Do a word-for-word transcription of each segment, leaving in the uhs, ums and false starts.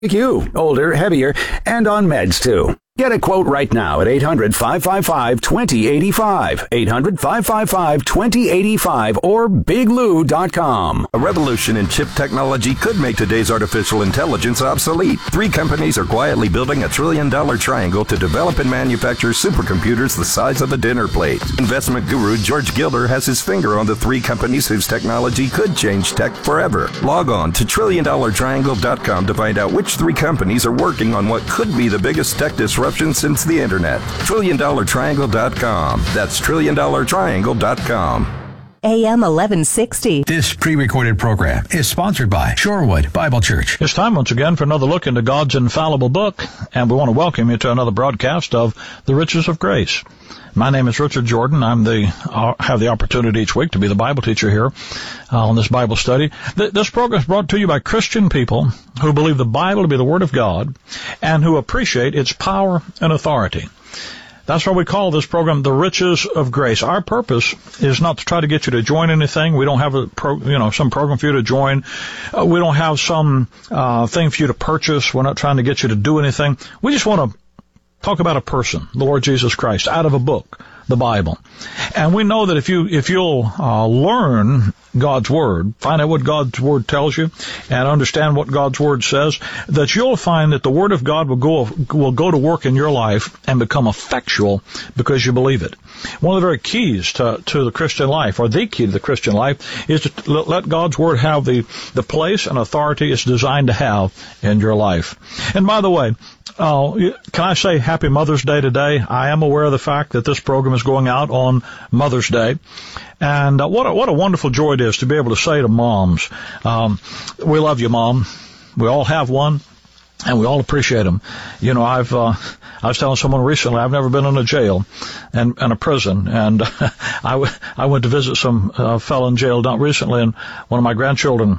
Like you, older, heavier, and on meds too. Get a quote right now at eight hundred, five five five, two zero eight five, eight hundred, five five five, two zero eight five, or big lou dot com. A revolution in chip technology could make today's artificial intelligence obsolete. Three companies are quietly building a trillion-dollar triangle to develop and manufacture supercomputers the size of a dinner plate. Investment guru George Gilder has his finger on the three companies whose technology could change tech forever. Log on to trillion dollar triangle dot com to find out which three companies are working on what could be the biggest tech disruption since the internet. trillion dollar triangle dot com. That's trillion dollar triangle dot com. A M eleven sixty. This pre-recorded program is sponsored by Shorewood Bible Church. It's time once again for another look into God's infallible book, and we want to welcome you to another broadcast of The Riches of Grace. My name is Richard Jordan. I'm the uh, have the opportunity each week to be the Bible teacher here uh, on this Bible study. Th- this program is brought to you by Christian people who believe the Bible to be the Word of God and who appreciate its power and authority. That's why we call this program The Riches of Grace. Our purpose is not to try to get you to join anything. We don't have a pro, you know, some program for you to join. Uh, we don't have some uh, thing for you to purchase. We're not trying to get you to do anything. We just want to talk about a person, the Lord Jesus Christ, out of a book, the Bible. And we know that if you, if you'll uh, learn God's Word, find out what God's Word tells you, and understand what God's Word says, that you'll find that the Word of God will go, will go to work in your life and become effectual because you believe it. One of the very keys to, to the Christian life, or the key to the Christian life, is to let God's Word have the, the place and authority it's designed to have in your life. And by the way, Uh, can I say Happy Mother's Day today? I am aware of the fact that this program is going out on Mother's Day. And uh, what, a, what a wonderful joy it is to be able to say to moms, um, we love you, Mom. We all have one, and we all appreciate them. You know, I've uh, I was telling someone recently, I've never been in a jail and, and a prison. And uh, I, w- I went to visit some uh, fellow in jail not recently, and one of my grandchildren,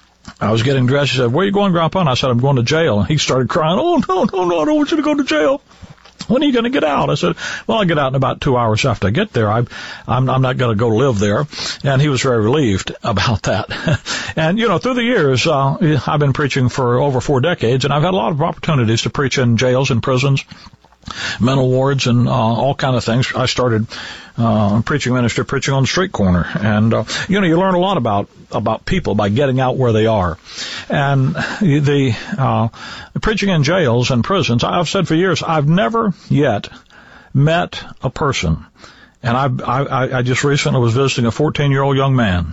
I was getting dressed. He said, "Where are you going, Grandpa?" And I said, "I'm going to jail." And he started crying. "Oh, no, no, no, I don't want you to go to jail. When are you going to get out?" I said, "Well, I'll get out in about two hours after I get there. I, I'm, I'm not going to go live there." And he was very relieved about that. And, you know, through the years, uh, I've been preaching for over four decades, and I've had a lot of opportunities to preach in jails and prisons, mental wards, and uh, all kind of things. I started uh, preaching ministry, preaching on the street corner, and uh, you know, you learn a lot about about people by getting out where they are. And the uh, preaching in jails and prisons, I've said for years, I've never yet met a person, and I I, I just recently was visiting a fourteen-year-old young man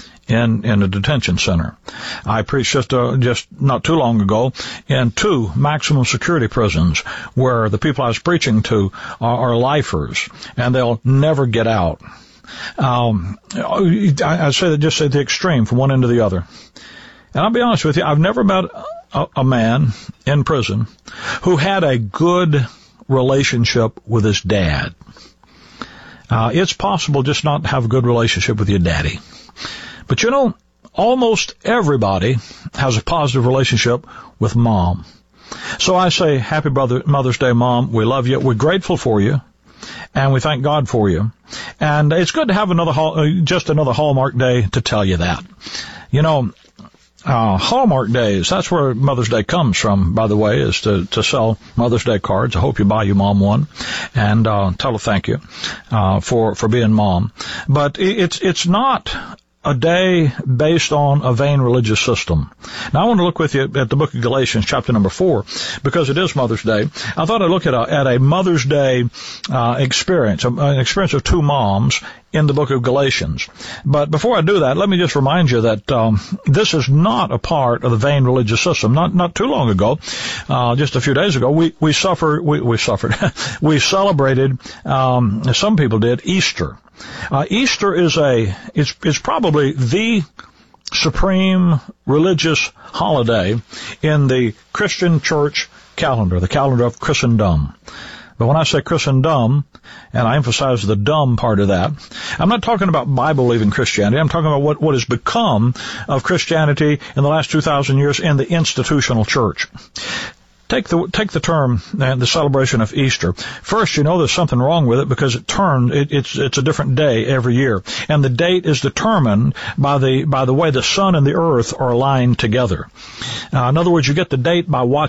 in in a detention center. I preached just uh, just not too long ago in two maximum security prisons where the people I was preaching to are, are lifers, and they'll never get out. Um, I, I say that just at the extreme, from one end to the other. And I'll be honest with you, I've never met a, a man in prison who had a good relationship with his dad. Uh, it's possible just not to have a good relationship with your daddy. But you know, almost everybody has a positive relationship with Mom. So I say, Happy Mother's Day, Mom. We love you. We're grateful for you, and we thank God for you. And it's good to have another just another Hallmark Day to tell you that. You know, uh, Hallmark Days, that's where Mother's Day comes from, by the way, is to, to sell Mother's Day cards. I hope you buy your mom one, and uh, tell her thank you uh, for, for being Mom. But it's it's not a day based on a vain religious system. Now, I want to look with you at the book of Galatians, chapter number four, because it is Mother's Day. I thought I'd look at a, at a Mother's Day uh, experience, an experience of two moms in the book of Galatians. But before I do that, let me just remind you that um, this is not a part of the vain religious system. Not not too long ago, uh, just a few days ago, we we suffered, we, we suffered, we celebrated. Um, some people did Easter. Uh, Easter is a is is probably the supreme religious holiday in the Christian church calendar, the calendar of Christendom. But when I say Christendom, and I emphasize the dumb part of that, I'm not talking about Bible-believing Christianity. I'm talking about what, what has become of Christianity in the last two thousand years in the institutional church. Take the take the term and the celebration of Easter. First, you know there's something wrong with it because it turned. It, it's it's a different day every year, and the date is determined by the by the way the sun and the earth are aligned together. Uh, in other words, you get the date by watching